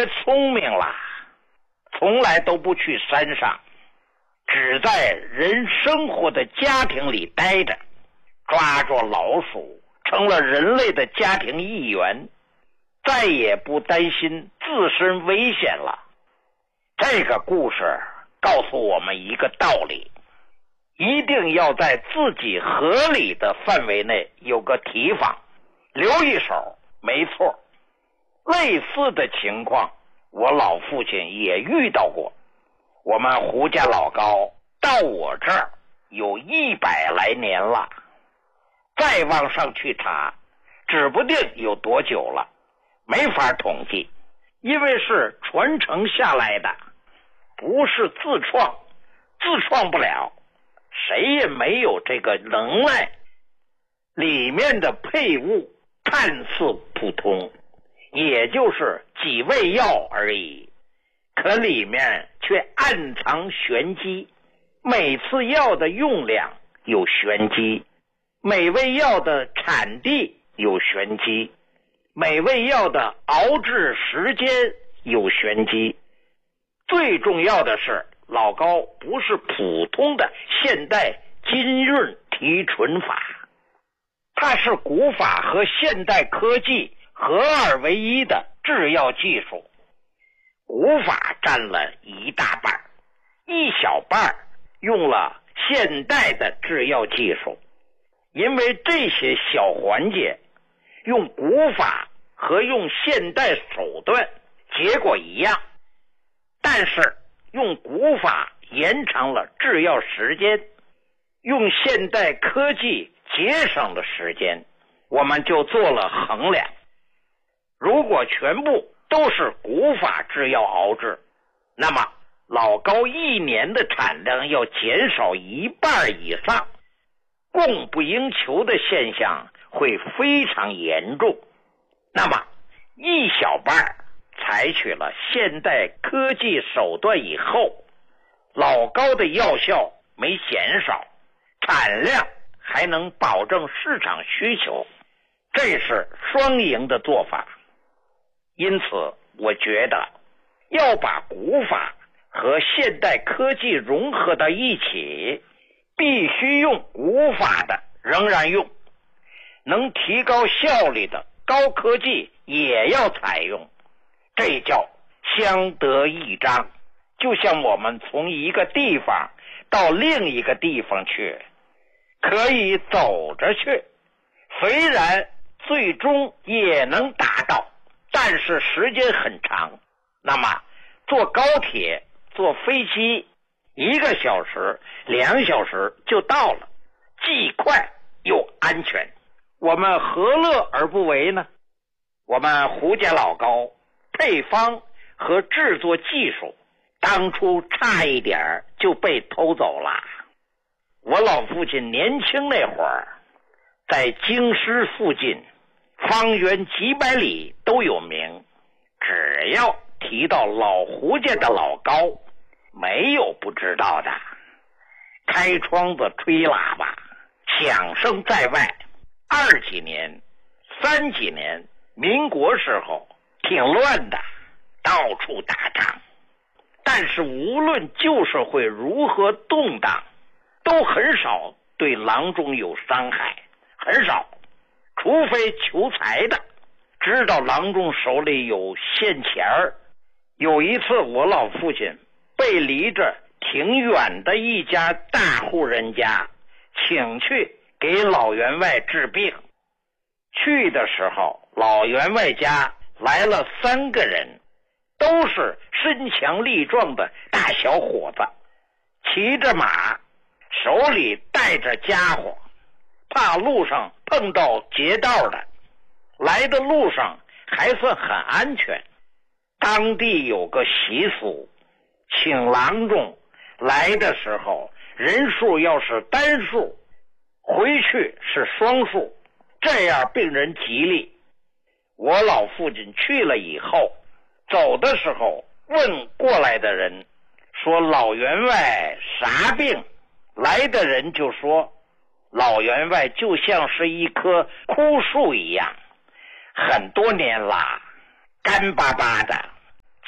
学聪明了，从来都不去山上，只在人生活的家庭里待着，抓住老鼠，成了人类的家庭一员，再也不担心自身危险了。这个故事告诉我们一个道理，一定要在自己合理的范围内有个提防，留一手。没错，类似的情况我老父亲也遇到过。我们胡家老高到我这儿有100来年了，再往上去查，指不定有多久了，没法统计，因为是传承下来的，不是自创不了，谁也没有这个能耐。里面的配物看似普通，也就是几味药而已，可里面却暗藏玄机。每次药的用量有玄机，每味药的产地有玄机，每味药的熬制时间有玄机。最重要的是，老高不是普通的现代金润提纯法，它是古法和现代科技合二为一的制药技术。古法占了一大半，一小半用了现代的制药技术。因为这些小环节用古法和用现代手段结果一样，但是用古法延长了制药时间，用现代科技节省了时间。我们就做了衡量，如果全部都是古法制药熬制，那么老高一年的产量要减少1半以上，供不应求的现象会非常严重。那么一小半采取了现代科技手段以后，老高的药效没减少，产量还能保证市场需求，这是双赢的做法。因此我觉得要把古法和现代科技融合到一起，必须用古法的仍然用，能提高效率的高科技也要采用，这叫相得益彰。就像我们从一个地方到另一个地方去，可以走着去，虽然最终也能达到，但是时间很长。那么坐高铁坐飞机1个小时2小时就到了，既快又安全，我们何乐而不为呢？我们胡家老高配方和制作技术当初差一点就被偷走了。我老父亲年轻那会儿，在京师附近方圆几百里都有名，只要提到老胡家的老高，没有不知道的。开窗子吹喇叭，响声在外。20几年30几年民国时候挺乱的，到处打仗，但是无论旧社会如何动荡，都很少对郎中有伤害，很少，除非求财的知道郎中手里有现钱儿。有一次我老父亲被离着挺远的一家大户人家请去给老员外治病，去的时候老员外家来了3个人，都是身强力壮的大小伙子，骑着马，手里带着家伙，怕路上碰到劫道的。来的路上还算很安全。当地有个习俗，请郎中来的时候人数要是单数，回去是双数，这样病人吉利。我老父亲去了以后，走的时候问过来的人说老员外啥病，来的人就说老员外就像是一棵枯树一样，很多年了，干巴巴的，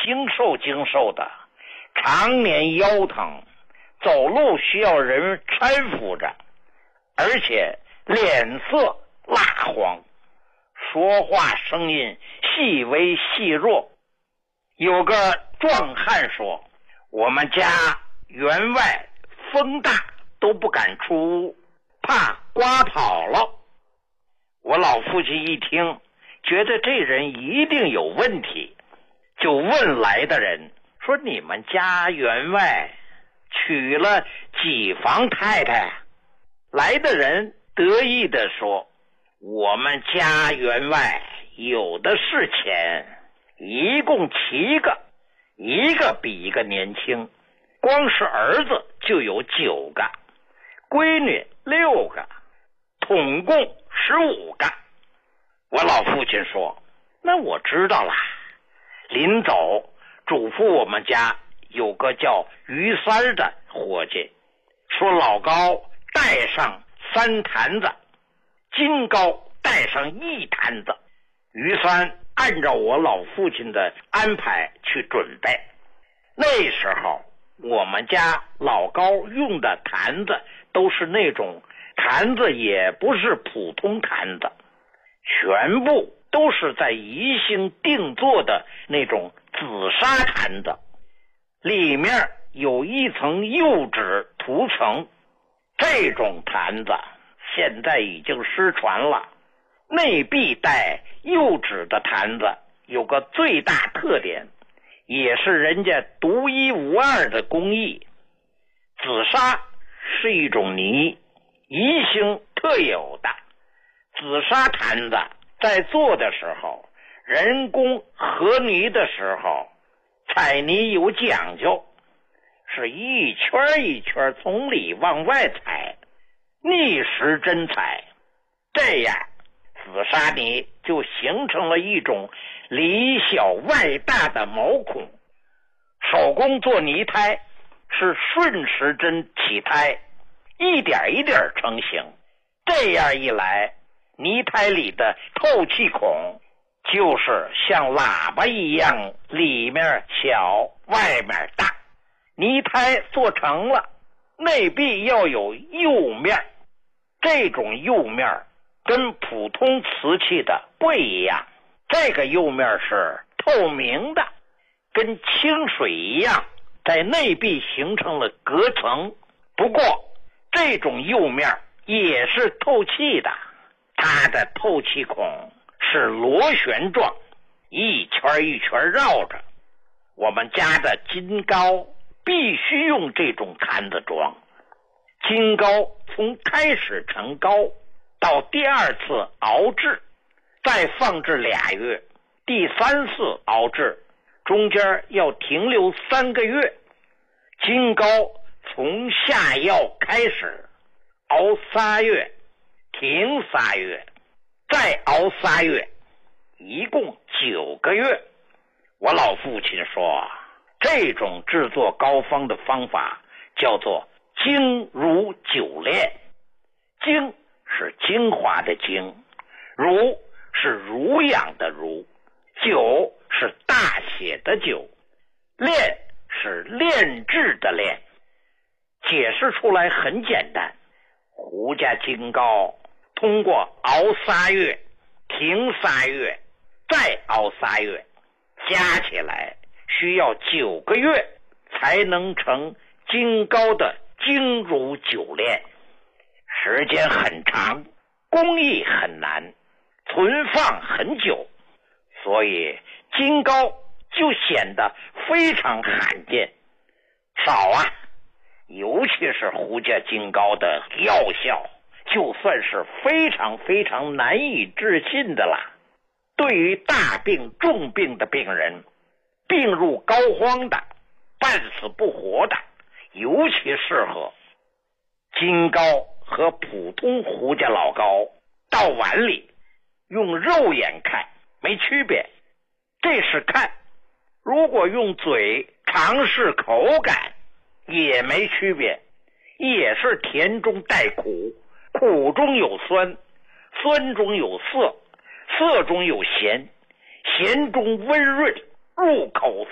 精瘦的，常年腰疼，走路需要人搀扶着，而且脸色蜡黄，说话声音细微细弱。有个壮汉说，我们家员外风大都不敢出屋，怕刮跑了。我老父亲一听，觉得这人一定有问题，就问来的人说，你们家员外娶了几房太太？来的人得意地说，我们家员外有的是钱，一共7个，一个比一个年轻，光是儿子就有9个，闺女6个，统共15个。我老父亲说，那我知道了。临走嘱咐我们家有个叫于三的伙计，说老高带上3坛子，金高带上1坛子。于三按照我老父亲的安排去准备。那时候我们家老高用的坛子都是那种坛子，也不是普通坛子，全部都是在宜兴定做的那种紫砂坛子，里面有一层釉质涂层。这种坛子现在已经失传了。内壁带釉质的坛子有个最大特点，也是人家独一无二的工艺。紫砂是一种泥，宜兴特有的。紫砂坛子在做的时候，人工和泥的时候，彩泥有讲究，是一圈一圈从里往外踩，逆时针踩，这样紫砂泥就形成了一种里小外大的毛孔。手工做泥胎是顺时针起胎，一点一点成型，这样一来，泥胎里的透气孔就是像喇叭一样，里面小外面大。泥胎做成了，内壁要有釉面，这种釉面跟普通瓷器的不一样，这个釉面是透明的，跟清水一样，在内壁形成了隔层。不过这种釉面也是透气的，它的透气孔是螺旋状，一圈一圈绕着。我们家的金糕必须用这种坛子装。金糕从开始成糕到第2次熬制，再放置2月，第3次熬制，中间要停留3个月。金糕从下药开始熬3月，停3月，再熬3月，一共9个月。我老父亲说，这种制作膏方的方法叫做精乳酒炼。精是精华的精，乳是乳养的乳，酒是大写的酒，炼是炼制的炼。解释出来很简单，胡家金糕通过熬3月，停3月，再熬3月，加起来需要9个月才能成金糕的精乳酒炼。时间很长，工艺很难，存放很久，所以金糕就显得非常罕见，少啊。尤其是胡家金糕的药效，就算是非常非常难以置信的啦。对于大病重病的病人，病入膏肓的，半死不活的，尤其适合。金糕和普通胡家老糕到碗里用肉眼看没区别，这是看。如果用嘴尝试口感也没区别，也是甜中带苦，苦中有酸，酸中有涩，涩中有咸，咸中温润，入口